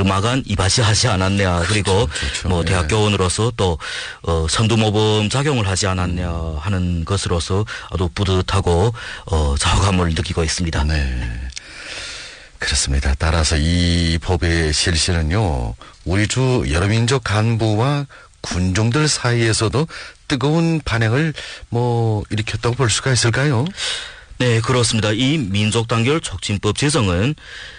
얼마간 이바지하지 않았냐. 그리고 그렇죠. 뭐 예. 대학교원으로서 또 선두모범 작용을 하지 않았냐 하는 것으로서 아주 뿌듯하고 자부감을 느끼고 있습니다. 네. 그렇습니다. 따라서 이 법의 실시는요, 우리 주 여러 민족 간부와 군중들 사이에서도 뜨거운 반응을 일으켰다고 볼 수가 있을까요? 네, 그렇습니다. 이 민족단결 촉진법 제정은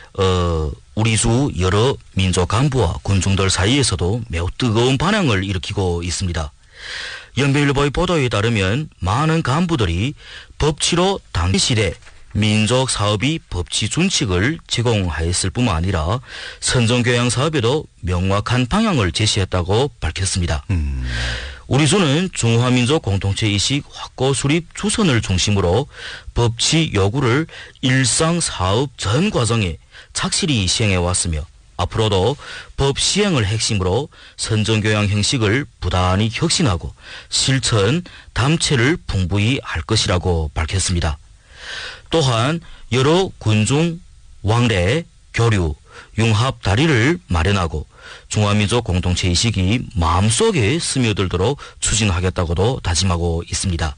우리 주 여러 민족 간부와 군중들 사이에서도 매우 뜨거운 반응을 일으키고 있습니다. 연배일보의 보도에 따르면 많은 간부들이 법치로 당시대 민족 사업이 법치 준칙을 제공하였을 뿐만 아니라 선정교양 사업에도 명확한 방향을 제시했다고 밝혔습니다. 우리 주는 중화민족 공동체 의식 확고 수립 주선을 중심으로 법치 요구를 일상 사업 전 과정에 착실히 시행해 왔으며 앞으로도 법 시행을 핵심으로 선정교양 형식을 부단히 혁신하고 실천 담체를 풍부히 할 것이라고 밝혔습니다. 또한 여러 군중 왕래 교류 융합 다리를 마련하고 중화민족 공동체 의식이 마음속에 스며들도록 추진하겠다고도 다짐하고 있습니다.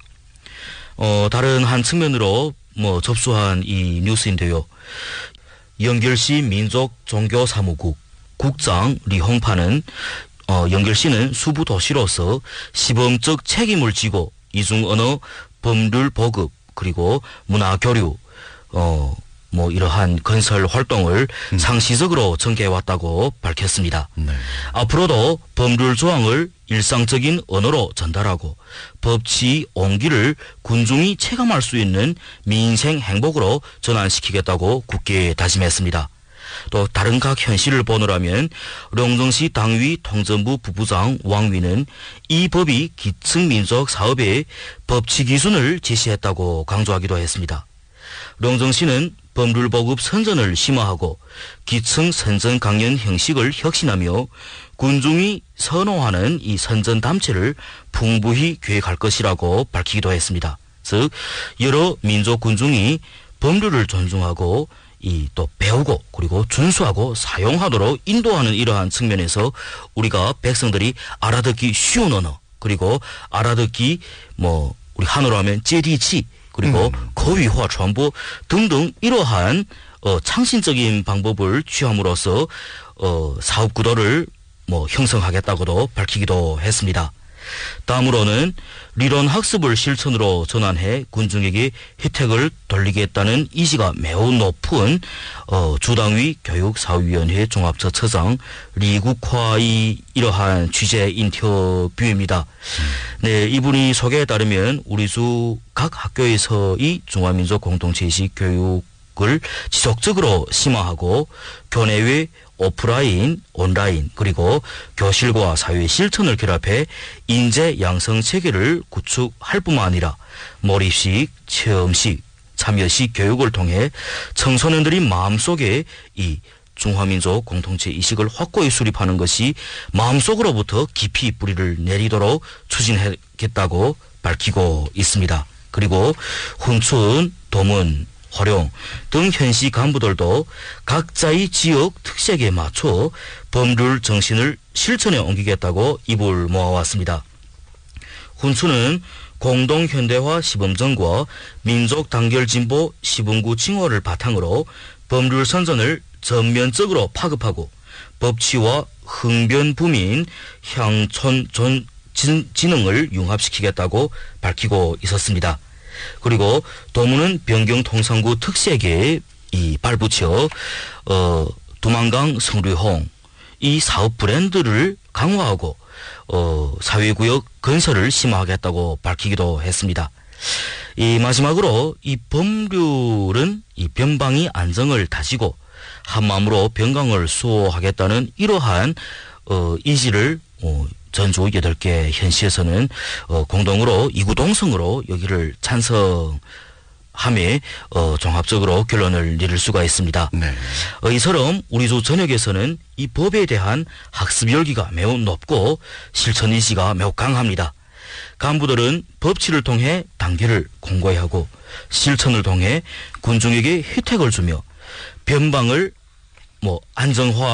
다른 한 측면으로 접수한 이 뉴스인데요. 영결시 민족종교사무국 국장 리홍파는 영결시는 수부 도시로서 시범적 책임을 지고 이중 언어 법률 보급 그리고 문화 교류 이러한 건설 활동을 상시적으로 전개해 왔다고 밝혔습니다. 네. 앞으로도 법률 조항을 일상적인 언어로 전달하고 법치 온기를 군중이 체감할 수 있는 민생 행복으로 전환시키겠다고 굳게 다짐했습니다. 또 다른 각 현실을 보느라면 룡정시 당위 통전부 부부장 왕위는 이 법이 기층민족 사업의 법치 기준을 제시했다고 강조하기도 했습니다. 룡정시는 법률보급 선전을 심화하고 기층 선전 강연 형식을 혁신하며 군중이 선호하는 이 선전 담체를 풍부히 계획할 것이라고 밝히기도 했습니다. 즉 여러 민족 군중이 법률을 존중하고 또 배우고 그리고 준수하고 사용하도록 인도하는 이러한 측면에서 우리가 백성들이 알아듣기 쉬운 언어 그리고 알아듣기 우리 한어로 하면接地气 그리고 거위화传播 등등 이러한 창신적인 방법을 취함으로써 사업 구도를 형성하겠다고도 밝히기도 했습니다. 다음으로는理론 학습을 실천으로 전환해 군중에게 혜택을 돌리겠다는 의지가 매우 높은 주당위 교육사업위원회 종합처처장 리국화의 이러한 취재 인터뷰입니다. 네, 이분이 소개에 따르면 우리 주 각 학교에서의 중화민족 공동체의식 교육을 지속적으로 심화하고 교내외 오프라인, 온라인 그리고 교실과 사회 실천을 결합해 인재 양성 체계를 구축할 뿐만 아니라 몰입식, 체험식, 참여식 교육을 통해 청소년들이 마음속에 이 중화민족 공동체 의식을 확고히 수립하는 것이 마음속으로부터 깊이 뿌리를 내리도록 추진하겠다고 밝히고 있습니다. 그리고 훈춘, 도문, 활용 등 현시 간부들도 각자의 지역 특색에 맞춰 법률 정신을 실천에 옮기겠다고 입을 모아왔습니다. 훈춘은 공동현대화 시범전과 민족단결진보 시범구 징후를 바탕으로 법률 선전을 전면적으로 파급하고 법치와 흥변부민 향촌 지능을 융합시키겠다고 밝히고 있었습니다. 그리고 도문은 변경통상구 특색에 발붙여 두만강 성류홍 이 사업 브랜드를 강화하고 사회구역 건설을 심화하겠다고 밝히기도 했습니다. 마지막으로 이 법률은 이 변방의 안정을 다지고 한마음으로 변강을 수호하겠다는 이러한 의지를 전주 8개 현시에서는 공동으로 이구동성으로 여기를 찬성함에 종합적으로 결론을 내릴 수가 있습니다. 네. 이처럼 우리 주 전역에서는 이 법에 대한 학습 열기가 매우 높고 실천 의지가 매우 강합니다. 간부들은 법치를 통해 단계를 공고히 하고 실천을 통해 군중에게 혜택을 주며 변방을 안정화